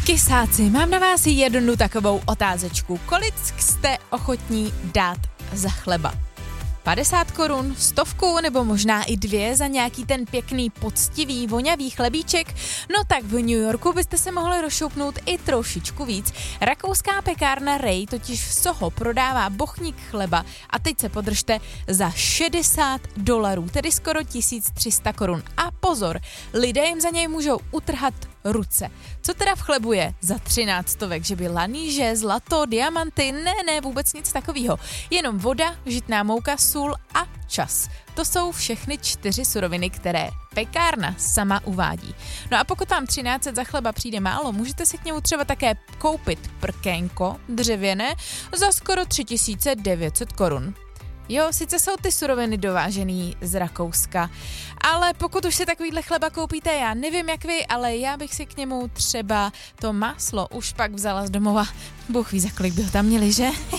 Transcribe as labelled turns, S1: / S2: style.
S1: Kysáci, mám na vás jednu takovou otázečku. Kolik jste ochotní dát za chleba? 50 korun, 100 nebo možná i 2 za nějaký ten pěkný, poctivý, vonavý chlebíček? No tak v New Yorku byste se mohli rozšoupnout i trošičku víc. Rakouská pekárna Ray totiž v Soho prodává bochník chleba a teď se podržte za $60, tedy skoro 1300 korun. A pozor, lidé jim za něj můžou utrhat ruce. Co teda v chlebu je za 13 stovek, že by laníže, zlato, diamanty, ne, vůbec nic takového. Jenom voda, žitná mouka, sůl a čas. To jsou všechny 4 suroviny, které pekárna sama uvádí. No a pokud vám 13 za chleba přijde málo, můžete si k němu třeba také koupit prkénko dřevěné za skoro 3900 korun. Jo, sice jsou ty suroviny dovážený z Rakouska, ale pokud už si takovýhle chleba koupíte, já nevím jak vy, ale já bych si k němu třeba to máslo už pak vzala z domova. Bůh ví, za kolik by ho tam měli, že?